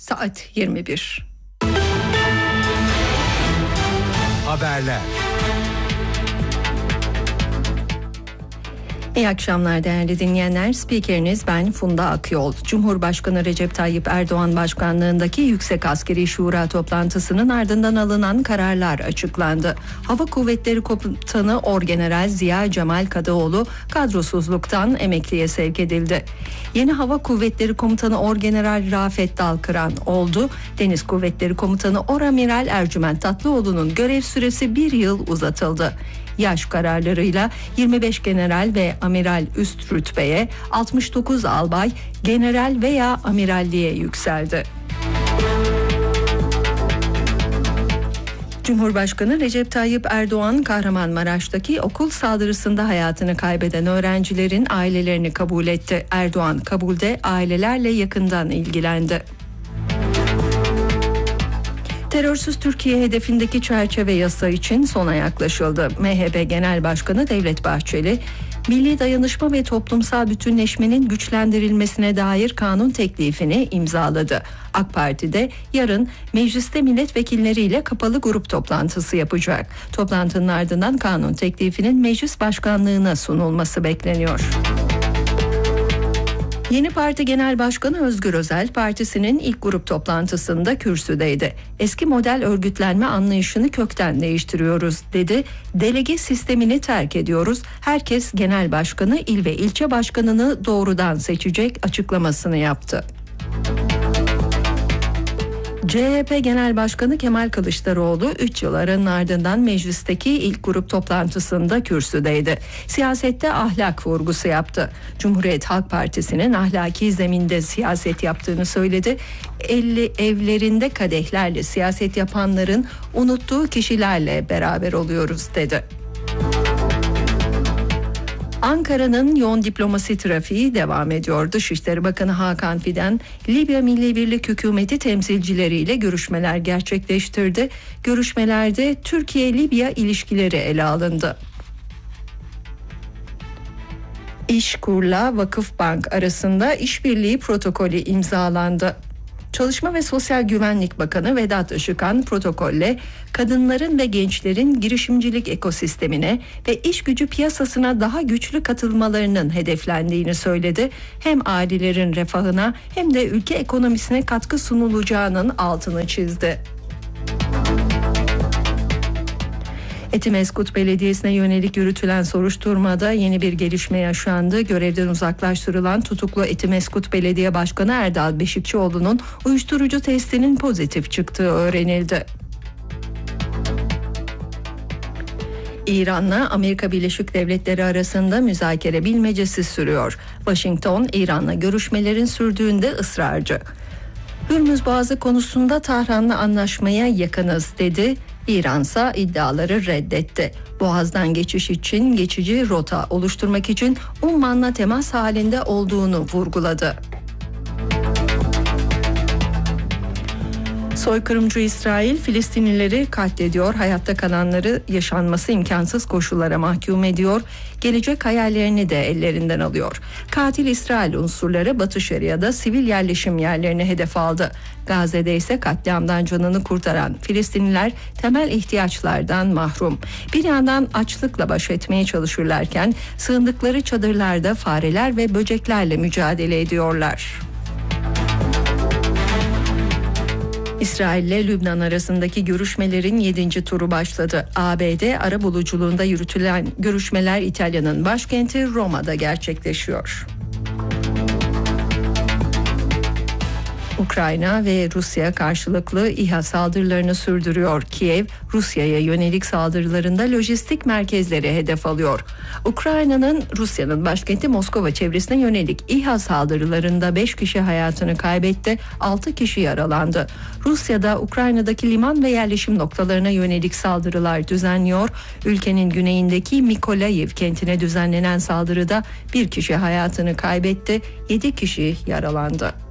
Saat 21. Haberler. İyi akşamlar değerli dinleyenler. Spikeriniz ben Funda Akyol. Cumhurbaşkanı Recep Tayyip Erdoğan başkanlığındaki Yüksek Askeri Şura toplantısının ardından alınan kararlar açıklandı. Hava Kuvvetleri Komutanı Orgeneral Ziya Cemal Kadıoğlu kadrosuzluktan emekliye sevk edildi. Yeni Hava Kuvvetleri Komutanı Orgeneral Rafet Dalkıran oldu. Deniz Kuvvetleri Komutanı Oramiral Ercüment Tatlıoğlu'nun görev süresi 1 yıl uzatıldı. Yaş kararlarıyla 25 general ve amiral üst rütbeye, 69 albay general veya amiralliğe yükseldi. Cumhurbaşkanı Recep Tayyip Erdoğan, Kahramanmaraş'taki okul saldırısında hayatını kaybeden öğrencilerin ailelerini kabul etti. Erdoğan kabulde ailelerle yakından ilgilendi. Terörsüz Türkiye hedefindeki çerçeve yasa için sona yaklaşıldı. MHP Genel Başkanı Devlet Bahçeli, milli dayanışma ve toplumsal bütünleşmenin güçlendirilmesine dair kanun teklifini imzaladı. AK Parti de yarın mecliste milletvekilleriyle kapalı grup toplantısı yapacak. Toplantının ardından kanun teklifinin meclis başkanlığına sunulması bekleniyor. Yeni Parti Genel Başkanı Özgür Özel, partisinin ilk grup toplantısında kürsüdeydi. Eski model örgütlenme anlayışını kökten değiştiriyoruz dedi. Delege sistemini terk ediyoruz. Herkes genel başkanı, il ve ilçe başkanını doğrudan seçecek açıklamasını yaptı. CHP Genel Başkanı Kemal Kılıçdaroğlu 3 yıl aranın ardından meclisteki ilk grup toplantısında kürsüdeydi. Siyasette ahlak vurgusu yaptı. Cumhuriyet Halk Partisi'nin ahlaki zeminde siyaset yaptığını söyledi. Evlerinde kadehlerle siyaset yapanların unuttuğu kişilerle beraber oluyoruz dedi. Ankara'nın yoğun diplomasi trafiği devam ediyor. Dışişleri Bakanı Hakan Fidan, Libya Milli Birlik Hükümeti temsilcileriyle görüşmeler gerçekleştirdi. Görüşmelerde Türkiye-Libya ilişkileri ele alındı. İşkur'la Vakıfbank arasında işbirliği protokolü imzalandı. Çalışma ve Sosyal Güvenlik Bakanı Vedat Işıkhan protokolle kadınların ve gençlerin girişimcilik ekosistemine ve iş gücü piyasasına daha güçlü katılmalarının hedeflendiğini söyledi. Hem ailelerin refahına hem de ülke ekonomisine katkı sunulacağının altını çizdi. Etimeskut Belediyesi'ne yönelik yürütülen soruşturmada yeni bir gelişme yaşandı. Görevden uzaklaştırılan tutuklu Etimeskut Belediye Başkanı Erdal Beşikçioğlu'nun uyuşturucu testinin pozitif çıktığı öğrenildi. İran'la Amerika Birleşik Devletleri arasında müzakere bilmecesi sürüyor. Washington, İran'la görüşmelerin sürdüğünde ısrarcı. Hürmüz Boğazı konusunda Tahran'la anlaşmaya yakınız dedi. İran'sa iddiaları reddetti. Boğaz'dan geçiş için geçici rota oluşturmak için Umman'la temas halinde olduğunu vurguladı. Soykırımcı İsrail Filistinlileri katlediyor, hayatta kalanları yaşanması imkansız koşullara mahkum ediyor, gelecek hayallerini de ellerinden alıyor. Katil İsrail unsurları Batı Şeria'da sivil yerleşim yerlerini hedef aldı. Gazze'de ise katliamdan canını kurtaran Filistinliler temel ihtiyaçlardan mahrum. Bir yandan açlıkla baş etmeye çalışırlarken sığındıkları çadırlarda fareler ve böceklerle mücadele ediyorlar. İsrail ile Lübnan arasındaki görüşmelerin 7. turu başladı. ABD arabuluculuğunda yürütülen görüşmeler İtalya'nın başkenti Roma'da gerçekleşiyor. Ukrayna ve Rusya karşılıklı İHA saldırılarını sürdürüyor. Kiev, Rusya'ya yönelik saldırılarında lojistik merkezleri hedef alıyor. Ukrayna'nın Rusya'nın başkenti Moskova çevresine yönelik İHA saldırılarında 5 kişi hayatını kaybetti, 6 kişi yaralandı. Rusya'da Ukrayna'daki liman ve yerleşim noktalarına yönelik saldırılar düzenliyor. Ülkenin güneyindeki Mikolayiv kentine düzenlenen saldırıda 1 kişi hayatını kaybetti, 7 kişi yaralandı.